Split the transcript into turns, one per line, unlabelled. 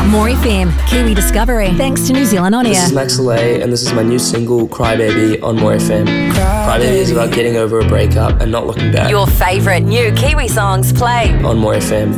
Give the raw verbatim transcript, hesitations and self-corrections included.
More F M, Kiwi Discovery, thanks to New Zealand On Air.
This is Max Soleil, and this is my new single, Crybaby, on More F M. Crybaby is about getting over a breakup and not looking back.
Your favourite new Kiwi songs play
on More F M.